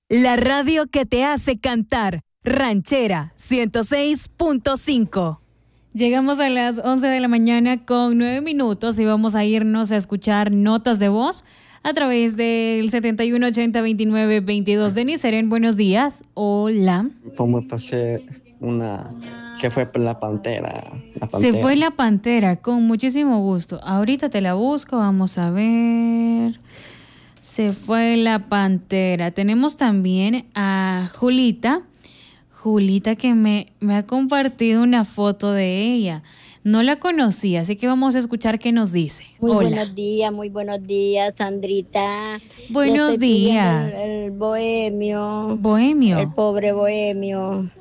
La radio que te hace cantar. Ranchera 106.5. Llegamos a las 11 de la mañana con 9 minutos y vamos a irnos a escuchar notas de voz a través del 71802922. Denis Seren, buenos días. Hola. ¿Cómo pasé se fue la pantera? Se fue la pantera, con muchísimo gusto. Ahorita te la busco, vamos a ver. Se fue la pantera. Tenemos también a Julita. Julita que me ha compartido una foto de ella. No la conocía, así que vamos a escuchar qué nos dice. Muy Hola. muy buenos días, Sandrita. Buenos días. El bohemio. Bohemio. El pobre bohemio.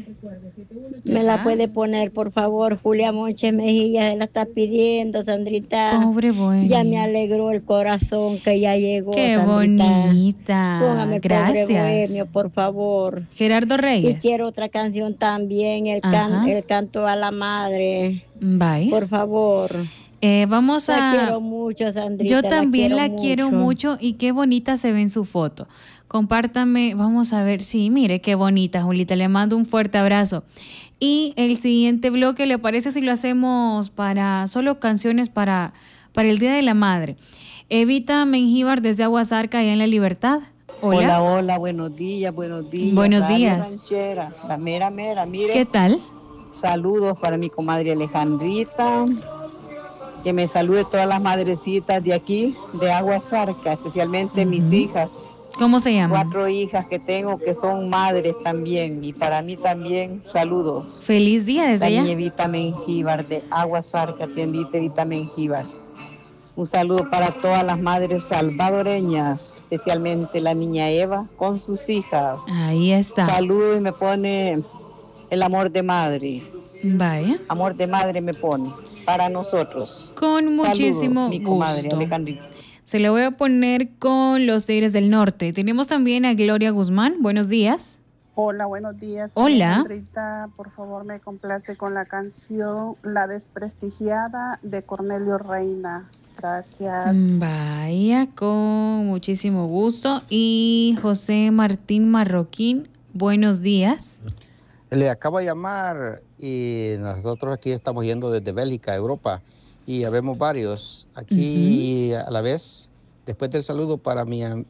Me la puede poner, por favor, Julia Monche Mejía, se la está pidiendo, Sandrita. Pobre bohemio. Ya me alegró el corazón que ya llegó, Qué Sandrita. bonita. Póngame Gracias. Pobre bohemio, por favor. Gerardo Reyes. Y quiero otra canción también, el canto a la madre. Bye. Por favor. Vamos a... La quiero mucho, Sandrita. Yo también la quiero mucho y qué bonita se ve en su foto. Compártame, vamos a ver. Sí, mire qué bonita, Julita. Le mando un fuerte abrazo. Y el siguiente bloque, ¿le parece si lo hacemos para solo canciones para el Día de la Madre? Evita Mengíbar desde Aguasarca, allá en La Libertad. Hola. Hola, buenos días. Buenos Radio días. Ranchera, la mera, mire. ¿Qué tal? Saludos para mi comadre Alejandrita. Que me salude todas las madrecitas de aquí, de Aguasarca, especialmente mis hijas. ¿Cómo se llama? 4 hijas que tengo que son madres también. Y para mí también, saludos. Feliz día desde allá. La Evita Mengíbar de Aguasarca, tiendita Evita Mengíbar. Un saludo para todas las madres salvadoreñas, especialmente la niña Eva con sus hijas. Ahí está. Saludo y me pone el amor de madre. Vaya. Amor de madre me pone para nosotros. Con muchísimo Saludos, mi comadre gusto. Alejandrita. Se lo voy a poner con los Tigres del Norte. Tenemos también a Gloria Guzmán. Buenos días. Hola, buenos días. Hola. Alejandrita, por favor, me complace con la canción La Desprestigiada de Cornelio Reina. Gracias. Vaya, con muchísimo gusto. Y José Martín Marroquín, buenos días. Le acabo de llamar y nosotros aquí estamos yendo desde Bélgica, Europa, y habemos varios aquí a la vez. Después del saludo para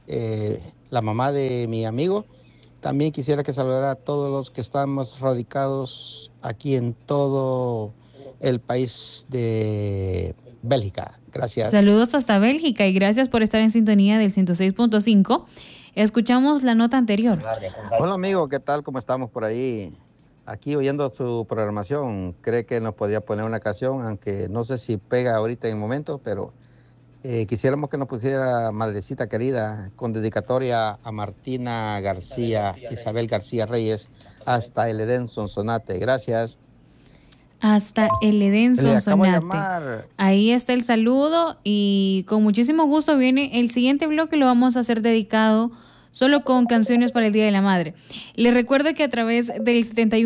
la mamá de mi amigo, también quisiera que saludara a todos los que estamos radicados aquí en todo el país de Bélgica. Gracias. Saludos hasta Bélgica y gracias por estar en sintonía del 106.5. Escuchamos la nota anterior. Hola amigo, ¿qué tal? ¿Cómo estamos por ahí? Aquí oyendo su programación, cree que nos podría poner una canción, aunque no sé si pega ahorita en el momento, pero quisiéramos que nos pusiera Madrecita Querida, con dedicatoria a Martina García, Isabel García Reyes, hasta el Edén Sonsonate. Gracias. Hasta el Edén Sonsonate. Llamar. Ahí está el saludo y con muchísimo gusto viene el siguiente bloque, lo vamos a hacer dedicado solo con canciones para el Día de la Madre. Les recuerdo que a través del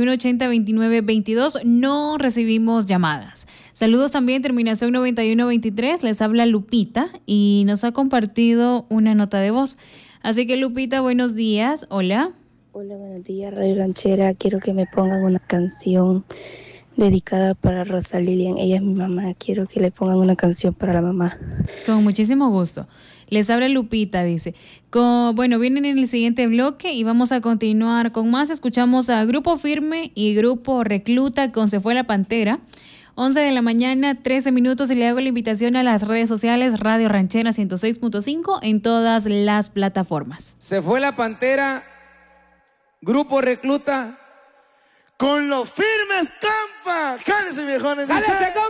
71802922 no recibimos llamadas. Saludos también, terminación 9123, les habla Lupita y nos ha compartido una nota de voz. Así que Lupita, buenos días, hola. Hola, buenos días, Radio Ranchera. Quiero que me pongan una canción dedicada para Rosa Lilian. Ella es mi mamá. Quiero que le pongan una canción para la mamá. Con muchísimo gusto. Les habla Lupita, dice. Bueno, vienen en el siguiente bloque y vamos a continuar con más. Escuchamos a Grupo Firme y Grupo Recluta con Se Fue la Pantera. 11 de la mañana, 13 minutos y le hago la invitación a las redes sociales Radio Ranchera 106.5 en todas las plataformas. Se Fue la Pantera, Grupo Recluta. Con los firmes, Campa. Jálese, viejones. ¡Jálese, compa!